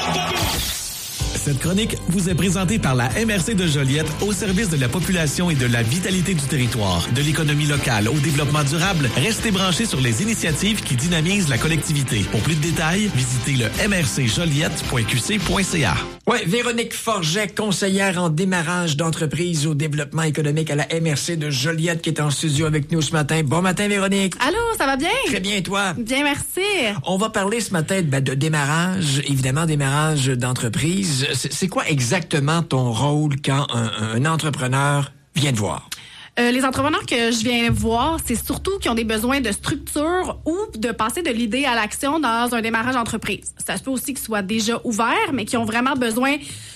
Cette chronique vous est présentée par la MRC de Joliette au service de la population et de la vitalité du territoire. De l'économie locale au développement durable, restez branchés sur les initiatives qui dynamisent la collectivité. Pour plus de détails, visitez le mrcjoliette.qc.ca. Ouais, Véronique Forget, conseillère en démarrage d'entreprise au développement économique à la MRC de Joliette, qui est en studio avec nous ce matin. Bon matin, Véronique. Allô, ça va bien? Très bien, et toi? Bien, merci. On va parler ce matin de démarrage, évidemment, démarrage d'entreprise. C'est quoi exactement ton rôle quand un entrepreneur vient te voir? Les entrepreneurs que je viens voir, c'est surtout qui ont des besoins de structure ou de passer de l'idée à l'action dans un démarrage d'entreprise. Ça se peut aussi qu'ils soient déjà ouverts, mais qui ont vraiment besoin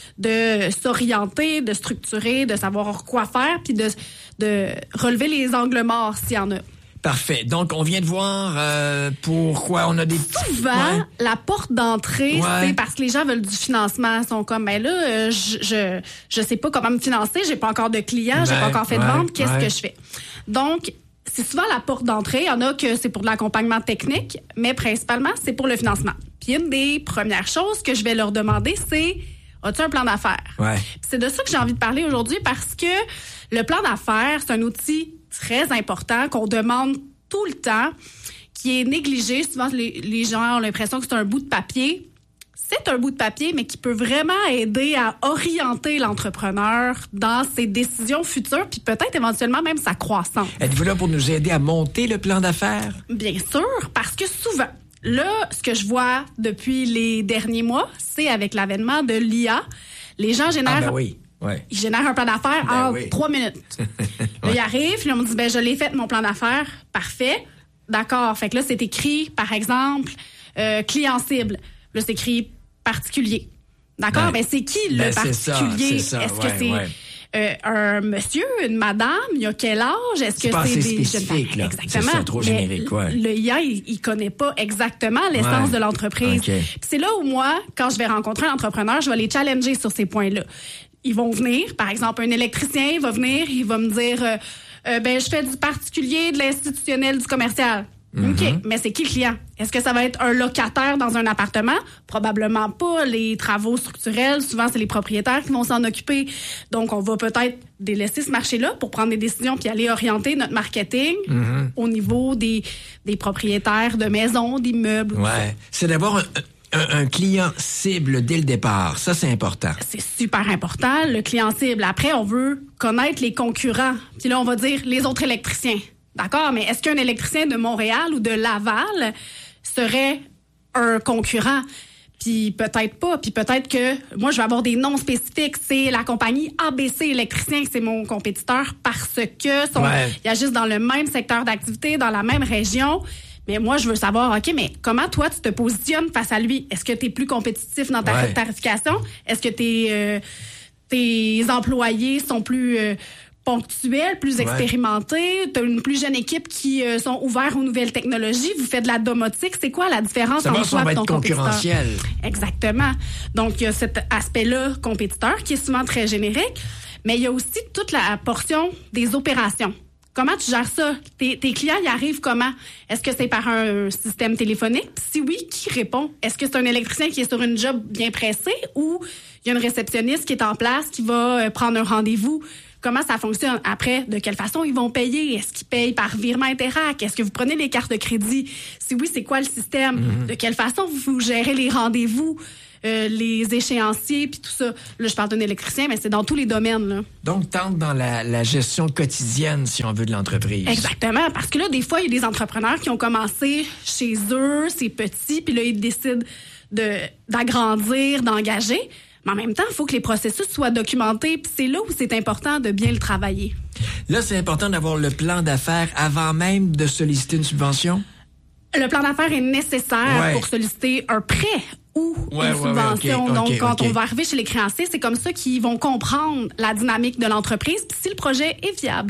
de s'orienter, de structurer, de savoir quoi faire, puis de relever les angles morts s'il y en a. Parfait. Donc, on vient de voir pourquoi on a des... Souvent, la porte d'entrée, c'est parce que les gens veulent du financement. Ils sont comme, ben là, je sais pas comment me financer, j'ai pas encore de clients, j'ai pas encore fait de vente, qu'est-ce que je fais? Donc, c'est souvent la porte d'entrée. Il y en a que c'est pour de l'accompagnement technique, mais principalement, c'est pour le financement. Puis une des premières choses que je vais leur demander, c'est... As-tu un plan d'affaires? Ouais. C'est de ça que j'ai envie de parler aujourd'hui parce que le plan d'affaires, c'est un outil très important qu'on demande tout le temps, qui est négligé. Souvent, les gens ont l'impression que c'est un bout de papier. C'est un bout de papier, mais qui peut vraiment aider à orienter l'entrepreneur dans ses décisions futures, puis peut-être éventuellement même sa croissance. Êtes-vous là pour nous aider à monter le plan d'affaires? Bien sûr, parce que souvent, là, ce que je vois depuis les derniers mois, c'est avec l'avènement de l'IA, les gens génèrent... Ouais. Ils génèrent un plan d'affaires en 3 minutes. Là, ils arrivent, là, on me dit, je l'ai fait, mon plan d'affaires. Parfait. D'accord. Fait que là, c'est écrit, par exemple, client cible. Là, c'est écrit particulier. D'accord? C'est qui le particulier? C'est ça. Est-ce que c'est un monsieur, une madame? Il y a quel âge? Est-ce que c'est des spécifique, là. Exactement. C'est ça, trop générique, Le IA, il connaît pas exactement l'essence de l'entreprise. Okay. Puis c'est là où moi, quand je vais rencontrer un entrepreneur, je vais les challenger sur ces points-là. Ils vont venir, par exemple, un électricien, il va venir, il va me dire je fais du particulier, de l'institutionnel, du commercial. OK, mais c'est qui le client? Est-ce que ça va être un locataire dans un appartement? Probablement pas. Les travaux structurels, souvent, c'est les propriétaires qui vont s'en occuper. Donc, on va peut-être délaisser ce marché-là pour prendre des décisions puis aller orienter notre marketing au niveau des propriétaires de maisons, d'immeubles. Ouais, c'est d'avoir un client cible dès le départ. Ça, c'est important. C'est super important, le client cible. Après, on veut connaître les concurrents. Puis là, on va dire les autres électriciens. D'accord, mais est-ce qu'un électricien de Montréal ou de Laval serait un concurrent? Puis peut-être pas. Puis peut-être que moi, je vais avoir des noms spécifiques. C'est la compagnie ABC Électricien, c'est mon compétiteur parce que il agissent dans le même secteur d'activité, dans la même région. Mais moi, je veux savoir, OK, mais comment toi, tu te positionnes face à lui? Est-ce que tu es plus compétitif dans ta tarification? Est-ce que tes employés sont plus ponctuels, plus expérimentés? Tu as une plus jeune équipe qui sont ouverts aux nouvelles technologies. Vous faites de la domotique. C'est quoi la différence entre toi et ton compétiteur? Concurrentiel. Exactement. Donc, il y a cet aspect-là compétiteur qui est souvent très générique. Mais il y a aussi toute la portion des opérations. Comment tu gères ça? Tes clients y arrivent comment? Est-ce que c'est par un système téléphonique? Si oui, qui répond? Est-ce que c'est un électricien qui est sur une job bien pressée ou il y a une réceptionniste qui est en place qui va prendre un rendez-vous? Comment ça fonctionne? Après, de quelle façon ils vont payer? Est-ce qu'ils payent par virement Interac? Est-ce que vous prenez les cartes de crédit? Si oui, c'est quoi le système? De quelle façon vous gérez les rendez-vous? Les échéanciers, puis tout ça. Là, je parle d'un électricien, mais c'est dans tous les domaines. Là. Donc, tente dans la gestion quotidienne, si on veut, de l'entreprise. Exactement, parce que là, des fois, il y a des entrepreneurs qui ont commencé chez eux, c'est petit, puis là, ils décident d'agrandir, d'engager. Mais en même temps, il faut que les processus soient documentés, puis c'est là où c'est important de bien le travailler. Là, c'est important d'avoir le plan d'affaires avant même de solliciter une subvention? Le plan d'affaires est nécessaire pour solliciter un prêt ou une subvention. Donc, quand on va arriver chez les créanciers, c'est comme ça qu'ils vont comprendre la dynamique de l'entreprise puis si le projet est viable.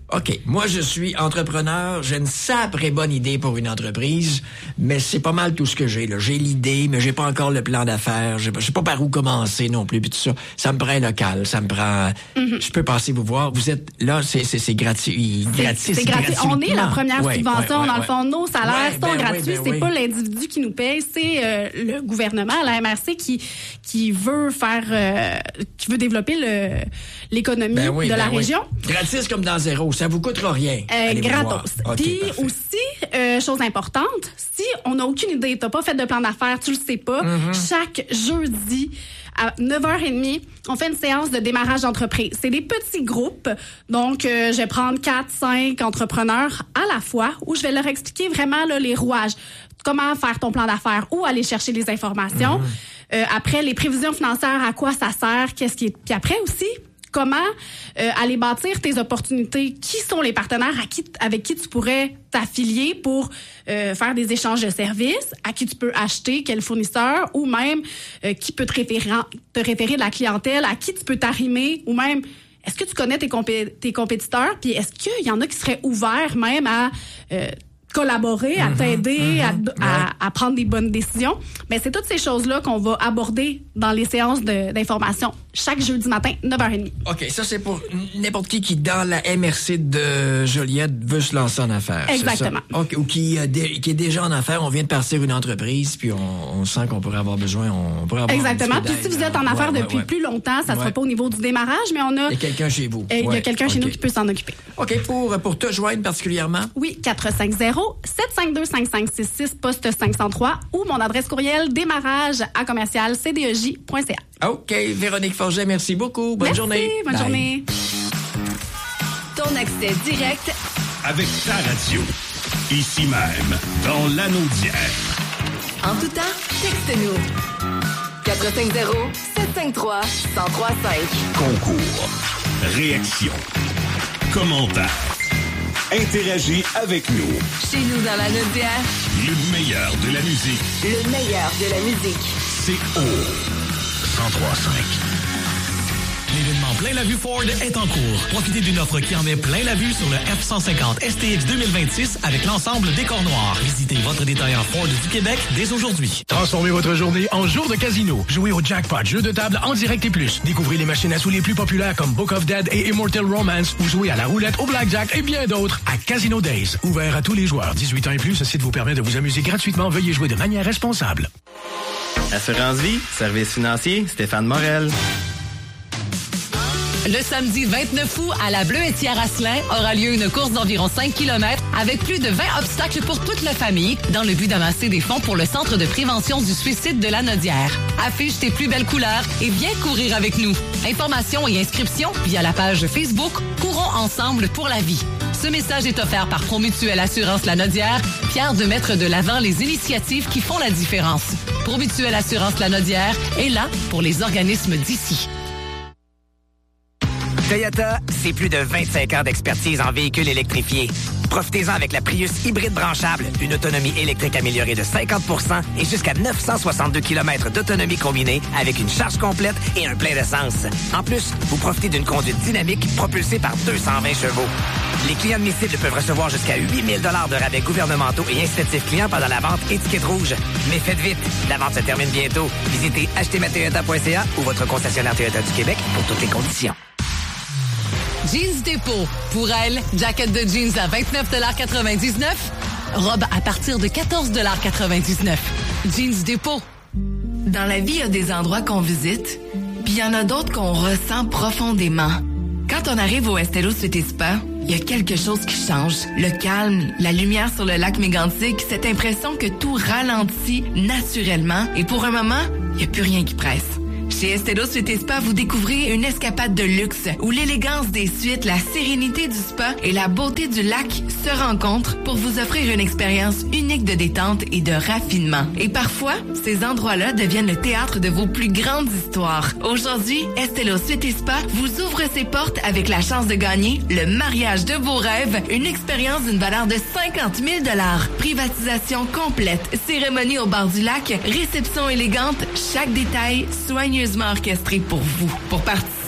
OK, moi je suis entrepreneur, j'ai une saprée bonne idée pour une entreprise, mais c'est pas mal tout ce que j'ai. Là. J'ai l'idée, mais j'ai pas encore le plan d'affaires, je sais pas par où commencer non plus, puis tout ça. Ça me prend un local, ça me prend... Je peux passer vous voir, vous êtes là, c'est gratuit. C'est gratuit. On est la première subvention, dans le fond, nos salaires sont gratuits, c'est pas l'individu qui nous paye, c'est le gouvernement, la MRC qui veut faire... qui veut développer l'économie de la région. Gratis comme dans zéro. Ça vous coûtera rien. Gratos. Puis aussi, chose importante, si on n'a aucune idée, t'as pas fait de plan d'affaires, tu le sais pas, chaque jeudi à 9h30, on fait une séance de démarrage d'entreprise. C'est des petits groupes. Donc, je vais prendre 4-5 entrepreneurs à la fois où je vais leur expliquer vraiment là, les rouages. Comment faire ton plan d'affaires, où aller chercher les informations. Après, les prévisions financières, à quoi ça sert, Puis après aussi, comment aller bâtir tes opportunités, qui sont les partenaires avec qui tu pourrais t'affilier pour faire des échanges de services, à qui tu peux acheter, quel fournisseur, ou même qui peut te référer de la clientèle, à qui tu peux t'arrimer, ou même est-ce que tu connais tes compétiteurs, puis est-ce qu'il y en a qui seraient ouverts même à collaborer, à t'aider, à prendre des bonnes décisions. Mais c'est toutes ces choses-là qu'on va aborder dans les séances d'information chaque jeudi matin, 9h30. OK, ça c'est pour n'importe qui dans la MRC de Joliette veut se lancer en affaires. Exactement. C'est ça? Okay, ou qui est déjà en affaires, on vient de partir une entreprise, puis on sent qu'on pourrait avoir besoin, Exactement. Puis si vous êtes en affaires depuis plus longtemps, ça ne sera pas au niveau du démarrage, mais on a... Il y a quelqu'un chez vous. Il y a quelqu'un chez nous qui peut s'en occuper. OK, pour te joindre particulièrement? Oui, 450-752-5566, poste 503, ou mon adresse courriel démarrage@cdej.ca. OK, Véronique Forget, merci beaucoup. Bonne journée. Bonne journée. Ton accès direct avec ta radio. Ici même, dans l'Anaudière. En tout temps, texte-nous. 450-753-1035. Concours. Réaction. Commentaire. Interagis avec nous. Chez nous dans l'Anaudière. Le meilleur de la musique. Le meilleur de la musique. C'est au 103.5. L'événement Plein la Vue Ford est en cours. Profitez d'une offre qui en met plein la vue sur le F-150 STX 2026 avec l'ensemble décor noir. Visitez votre détaillant Ford du Québec dès aujourd'hui. Transformez votre journée en jour de casino. Jouez au jackpot, jeu de table en direct et plus. Découvrez les machines à sous les plus populaires comme Book of Dead et Immortal Romance ou jouez à la roulette, au blackjack et bien d'autres à Casino Days. Ouvert à tous les joueurs. 18 ans et plus, ce site vous permet de vous amuser gratuitement. Veuillez jouer de manière responsable. Assurance Vie, service financier, Stéphane Morel. Le samedi 29 août, à la Bleuetière-Asselin, aura lieu une course d'environ 5 km avec plus de 20 obstacles pour toute la famille dans le but d'amasser des fonds pour le Centre de prévention du suicide de Lanaudière. Affiche tes plus belles couleurs et viens courir avec nous. Informations et inscriptions via la page Facebook Courons ensemble pour la vie. Ce message est offert par Promutuelle Assurance Lanaudière, fier de mettre de l'avant les initiatives qui font la différence. Promutuelle Assurance Lanaudière est là pour les organismes d'ici. Toyota, c'est plus de 25 ans d'expertise en véhicules électrifiés. Profitez-en avec la Prius hybride branchable, une autonomie électrique améliorée de 50% et jusqu'à 962 km d'autonomie combinée avec une charge complète et un plein d'essence. En plus, vous profitez d'une conduite dynamique propulsée par 220 chevaux. Les clients admissibles peuvent recevoir jusqu'à 8 000 $ de rabais gouvernementaux et incitatifs clients pendant la vente étiquette rouge. Mais faites vite, la vente se termine bientôt. Visitez achetezmatoyota.ca ou votre concessionnaire Toyota du Québec pour toutes les conditions. Jeans Dépôt. Pour elle, jacket de jeans à 29,99 $. Robe à partir de 14,99 $. Jeans Dépôt. Dans la vie, il y a des endroits qu'on visite, puis il y en a d'autres qu'on ressent profondément. Quand on arrive au Estelo Suite & Spa, il y a quelque chose qui change. Le calme, la lumière sur le lac Mégantic, cette impression que tout ralentit naturellement et pour un moment, il n'y a plus rien qui presse. Chez Estelo Suite & Spa, vous découvrez une escapade de luxe où l'élégance des suites, la sérénité du spa et la beauté du lac se rencontrent pour vous offrir une expérience unique de détente et de raffinement. Et parfois, ces endroits-là deviennent le théâtre de vos plus grandes histoires. Aujourd'hui, Estelo Suite & Spa vous ouvre ses portes avec la chance de gagner le mariage de vos rêves, une expérience d'une valeur de 50 000 $. Privatisation complète, cérémonie au bord du lac, réception élégante, chaque détail soigneusement orchestré pour vous. Pour participer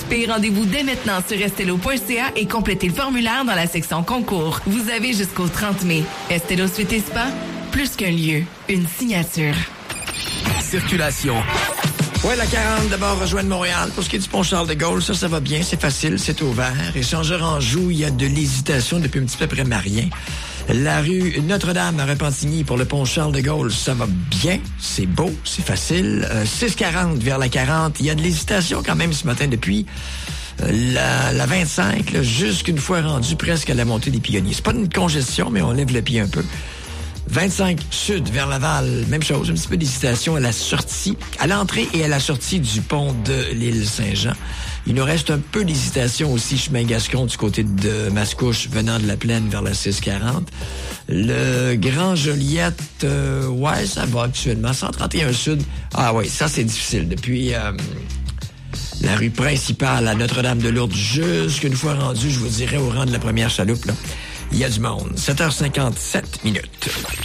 participer, rendez-vous dès maintenant sur estelo.ca et complétez le formulaire dans la section concours. Vous avez jusqu'au 30 mai. Estelo Suite et Spa, plus qu'un lieu, une signature. Circulation. Ouais, la 40 d'abord rejoindre Montréal. Pour ce qui est du pont Charles-de-Gaulle, ça va bien, c'est facile, c'est ouvert. Échangeur-Anjou, il y a de l'hésitation depuis un petit peu après Marien. La rue Notre-Dame à Repentigny pour le pont Charles-de-Gaulle, ça va bien, c'est beau, c'est facile. 640 vers la 40, il y a de l'hésitation quand même ce matin depuis la 25, là, jusqu'une fois rendu presque à la montée des Pionniers. C'est pas une congestion, mais on lève le pied un peu. 25 sud vers Laval, même chose, un petit peu d'hésitation à la sortie, à l'entrée et à la sortie du pont de l'île Saint-Jean. Il nous reste un peu d'hésitation aussi chemin Gascon du côté de Mascouche venant de la Plaine vers la 640. Le Grand Joliette, ouais, ça va actuellement. 131 sud, ah ouais, ça c'est difficile. Depuis la rue principale à Notre-Dame-de-Lourdes jusqu'une fois rendu, je vous dirais, au rang de la première chaloupe, là. Il y a du monde. 7h57 minutes.